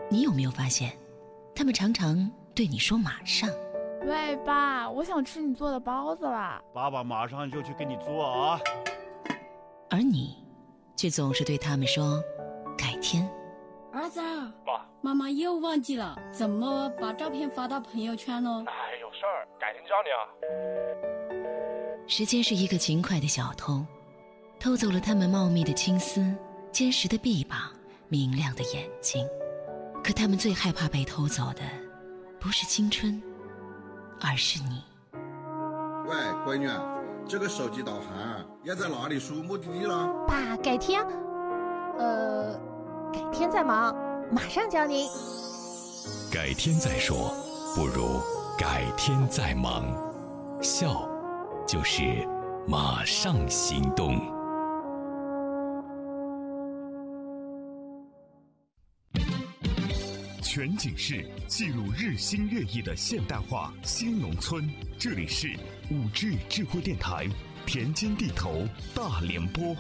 你有没有发现，他们常常对你说马上。 喂，爸，我想吃你做的包子啦。 爸爸马上就去给你做啊。 而你却总是对他们说改天。 儿子， 爸， 妈妈又忘记了怎么把照片发到朋友圈呢？ 有事儿，改天教你啊。 时间是一个勤快的小偷，偷走了他们茂密的青丝、坚实的臂膀、明亮的眼睛。可他们最害怕被偷走的，不是青春，而是你。 喂，闺女，这个手机导航要在哪里输目的地了？ 爸，改天再忙，马上教您。 改天再说，不如改天再忙。笑，就是马上行动。 全景式记录日新月异的现代化新农村，这里是5G 智慧电台田间地头大联播。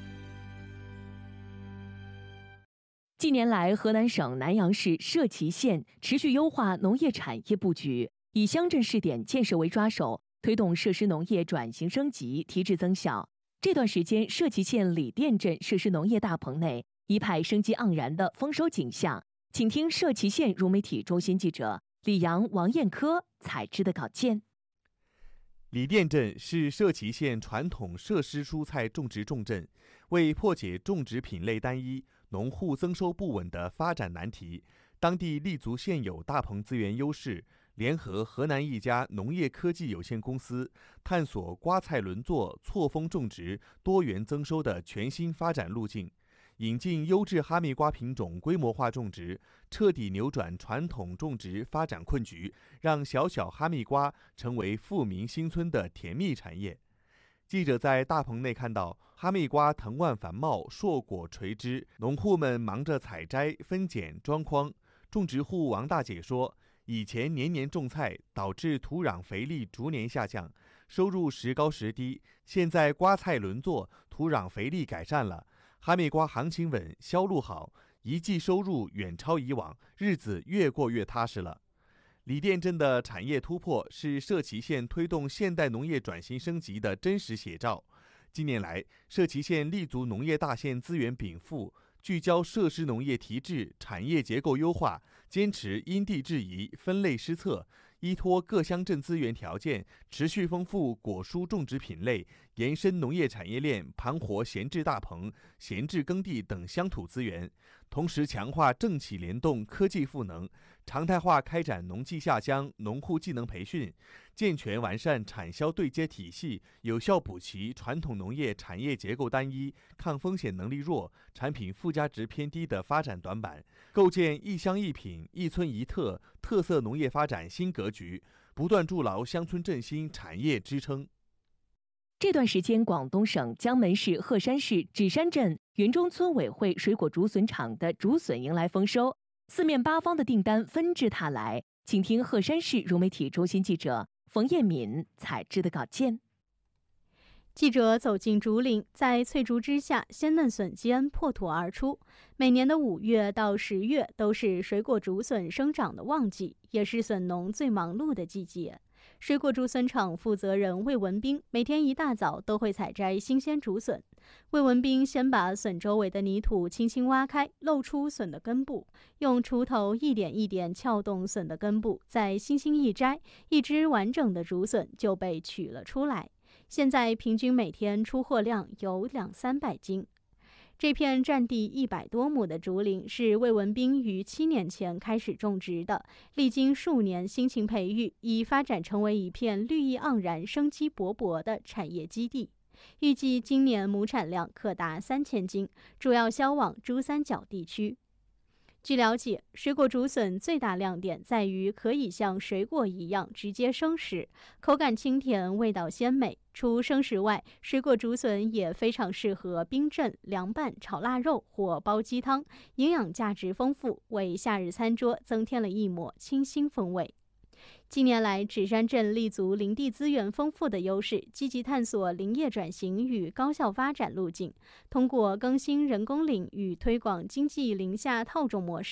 近年来，河南省南阳市社旗县持续优化农业产业布局，以乡镇试点建设为抓手，推动设施农业转型升级、提质增效。这段时间，社旗县李店镇设施农业大棚内一派生机盎然的丰收景象。请听社旗县融媒体中心记者李阳、王彦科采制的稿件。 李店镇是社旗县传统设施蔬菜种植重镇，为破解种植品类单一、农户增收不稳的发展难题，当地立足现有大棚资源优势，联合河南一家农业科技有限公司，探索瓜菜轮作、错峰种植、多元增收的全新发展路径。引进优质哈密瓜品种规模化种植，彻底扭转传统种植发展困局，让小小哈密瓜成为富民新村的甜蜜产业。记者在大棚内看到，哈密瓜藤蔓繁茂，硕果垂枝，农户们忙着采摘、分拣、装筐。种植户王大姐说，以前年年种菜，导致土壤肥力逐年下降，收入时高时低。现在瓜菜轮作，土壤肥力改善了，哈密瓜行情稳，销路好，一季收入远超以往，日子越过越踏实了。李店镇的产业突破是社旗县推动现代农业转型升级的真实写照。近年来，社旗县立足农业大县资源禀赋，聚焦设施农业提质、产业结构优化，坚持因地制宜、分类施策，依托各乡镇资源条件，持续丰富果蔬种植品类，延伸农业产业链，盘活闲置大棚、闲置耕地等乡土资源，同时强化政企联动、科技赋能，常态化开展农技下乡、农户技能培训，健全完善产销对接体系，有效补齐传统农业产业结构单一、抗风险能力弱、产品附加值偏低的发展短板，构建一乡一品、一村一特特色农业发展新格局，不断筑牢乡村振兴产业支撑。 这段时间，广东省江门市鹤山市纸山镇云中村委会水果竹笋厂的竹笋迎来丰收，四面八方的订单纷至沓来。请听鹤山市融媒体中心记者冯艳敏采制的稿件。 记者走进竹林，在翠竹之下，鲜嫩笋尖破土而出。每年的5月到10月都是水果竹笋生长的旺季，也是笋农最忙碌的季节。水果竹笋厂负责人魏文斌每天一大早都会采摘新鲜竹笋。魏文斌先把笋周围的泥土轻轻挖开，露出笋的根部，用锄头一点一点撬动笋的根部，再轻轻一摘，一只完整的竹笋就被取了出来。现在平均每天出货量有200-300斤。这片占地100多亩的竹林是魏文斌于7年前开始种植的，历经数年辛勤培育，已发展成为一片绿意盎然、生机勃勃的产业基地。预计今年亩产量可达3000斤，主要销往珠三角地区。据了解，水果竹笋最大亮点在于可以像水果一样直接生食，口感清甜，味道鲜美。除生食外，水果竹笋也非常适合冰镇、凉拌、炒腊肉或煲鸡汤，营养价值丰富，为夏日餐桌增添了一抹清新风味。近年来，纸山镇立足林地资源丰富的优势，积极探索林业转型与高效发展路径，通过更新人工林与推广经济林下套种模式，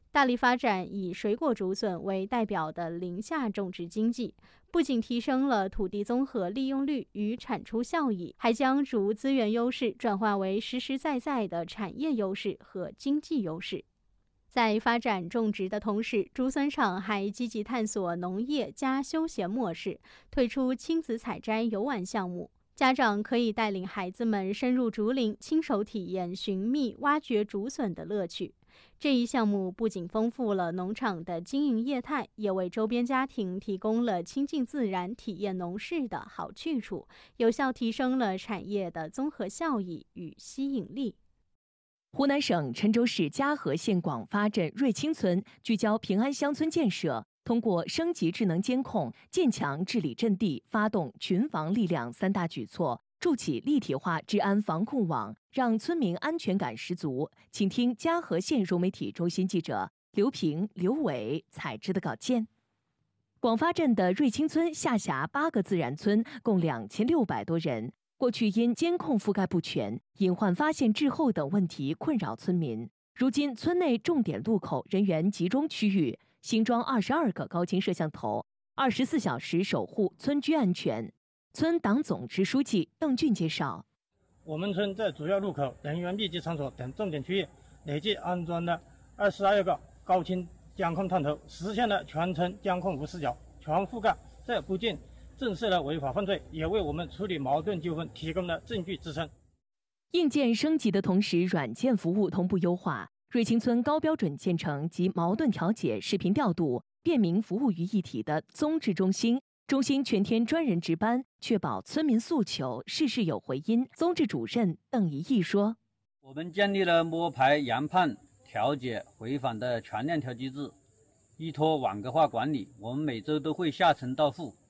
大力发展以水果竹笋为代表的林下种植经济，不仅提升了土地综合利用率与产出效益，还将竹资源优势转化为实实在在的产业优势和经济优势。在发展种植的同时，竹笋厂还积极探索农业加休闲模式，推出亲子采摘游玩项目。家长可以带领孩子们深入竹林，亲手体验寻觅、挖掘竹笋的乐趣。这一项目不仅丰富了农场的经营业态，也为周边家庭提供了亲近自然、体验农事的好去处，有效提升了产业的综合效益与吸引力。 湖南省郴州市嘉禾县广发镇瑞清村聚焦平安乡村建设，通过升级智能监控、建强治理阵地、发动群防力量3大举措，筑起立体化治安防控网，让村民安全感十足。请听嘉禾县融媒体中心记者刘平、刘伟采制的稿件。广发镇的瑞清村下辖8个自然村，共2600多人。过去因监控覆盖不全、隐患发现滞后等问题困扰村民。如今，村内重点路口、人员集中区域新装22个高清摄像头，24小时守护村居安全。村党总支书记邓俊介绍， 我们村在主要路口、人员密集场所等重点区域累计安装了22个高清监控探头，实现了全程监控无死角、全覆盖。这不仅震慑了违法犯罪，也为我们处理矛盾纠纷提供了证据支撑。 硬件升级的同时，软件服务同步优化。瑞清村高标准建成集矛盾调解、视频调度、便民服务于一体的综治中心，中心全天专人值班，确保村民诉求事事有回音。综治主任邓一义说：“ 我们建立了摸排、研判、调解回访的全链条机制，依托网格化管理，我们每周都会下沉到户